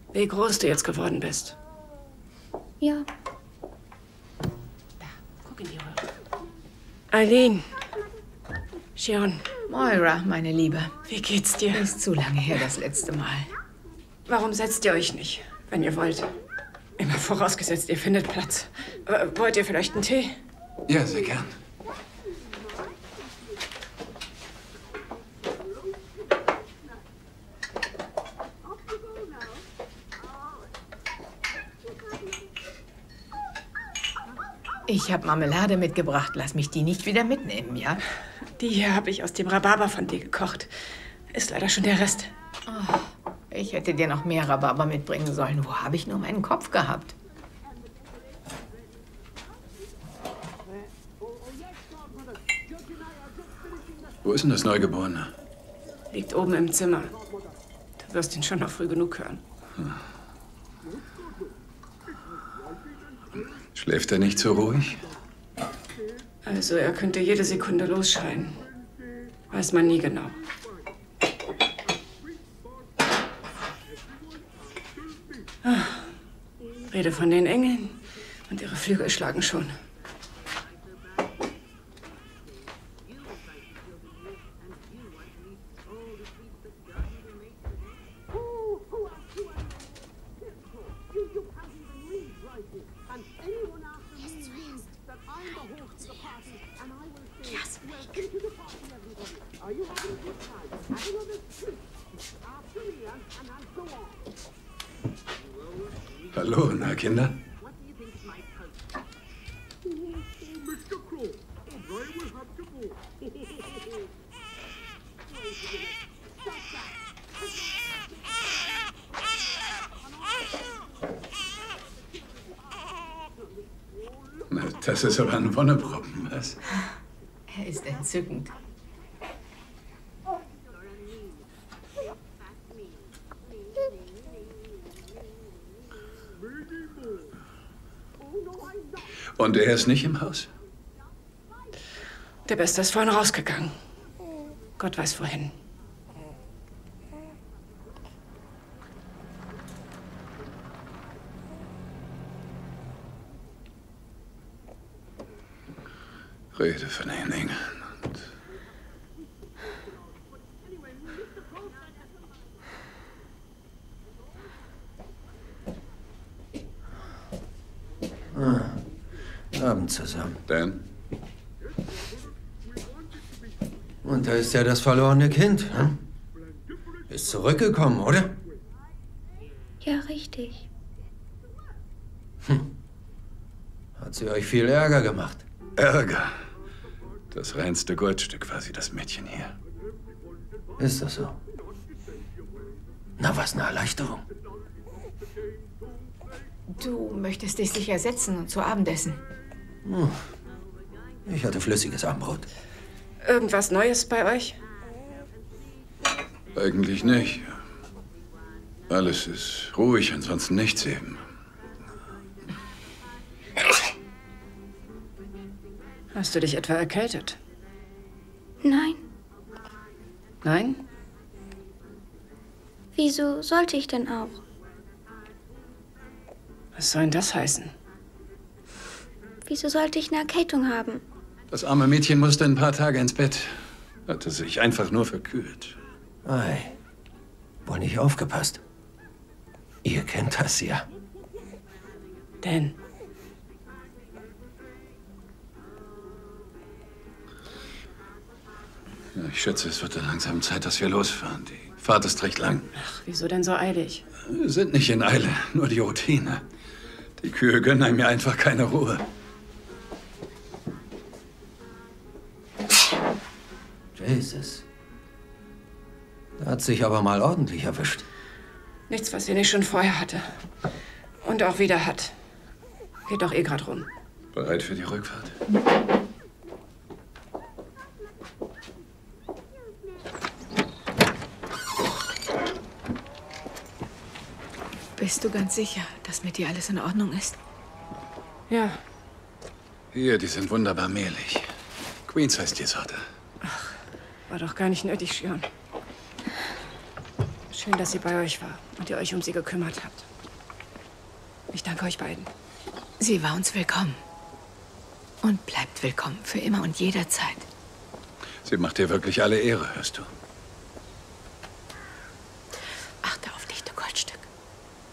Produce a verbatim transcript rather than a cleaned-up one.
wie groß du jetzt geworden bist. Ja. Da, guck in die Röhre. Eileen. Shion. Moira, meine Liebe. Wie geht's dir? Ist zu lange her das letzte Mal. Warum setzt ihr euch nicht, wenn ihr wollt? Immer vorausgesetzt, ihr findet Platz. Äh, wollt ihr vielleicht einen Tee? Ja, sehr gern. Ich habe Marmelade mitgebracht. Lass mich die nicht wieder mitnehmen, ja? Die hier habe ich aus dem Rhabarber von dir gekocht. Ist leider schon der Rest. Oh, ich hätte dir noch mehr Rhabarber mitbringen sollen. Wo habe ich nur meinen Kopf gehabt? Wo ist denn das Neugeborene? Liegt oben im Zimmer. Du wirst ihn schon noch früh genug hören. Hm. Schläft er nicht so ruhig? Also, er könnte jede Sekunde losschreien. Weiß man nie genau. Ah, rede von den Engeln und ihre Flügel schlagen schon. Hallo, na Kinder? Na, das ist aber ein Wonneproppen, was? Er ist entzückend. Und er ist nicht im Haus? Der Beste ist vorhin rausgegangen. Gott weiß wohin. Rede von den Engeln und... Ah, Abend zusammen. Dan? Und da ist ja das verlorene Kind. Hm? Ist zurückgekommen, oder? Ja, richtig. Hm. Hat sie euch viel Ärger gemacht? Ärger? Das reinste Goldstück war sie, das Mädchen hier. Ist das so? Na, was eine Erleichterung. Du möchtest dich sicher setzen und zu Abend essen. Hm. Ich hatte flüssiges Abendbrot. Irgendwas Neues bei euch? Eigentlich nicht. Alles ist ruhig, ansonsten nichts eben. Hast du dich etwa erkältet? Nein. Nein? Wieso sollte ich denn auch? Was soll denn das heißen? Wieso sollte ich eine Erkältung haben? Das arme Mädchen musste ein paar Tage ins Bett. Hatte sich einfach nur verkühlt. Ei, wohl nicht aufgepasst. Ihr kennt das ja. Dan. Ja, ich schätze, es wird dann langsam Zeit, dass wir losfahren. Die Fahrt ist recht lang. Ach, wieso denn so eilig? Wir sind nicht in Eile, nur die Routine. Die Kühe gönnen einem ja einfach keine Ruhe. Jesus. Da hat sich aber mal ordentlich erwischt. Nichts, was sie nicht schon vorher hatte. Und auch wieder hat. Geht doch eh grad rum. Bereit für die Rückfahrt? Bist du ganz sicher, dass mit dir alles in Ordnung ist? Ja. Hier, die sind wunderbar mehlig. Queens heißt die Sorte. Ach, war doch gar nicht nötig, Shion. Schön, dass sie bei euch war und ihr euch um sie gekümmert habt. Ich danke euch beiden. Sie war uns willkommen. Und bleibt willkommen, für immer und jederzeit. Sie macht dir wirklich alle Ehre, hörst du?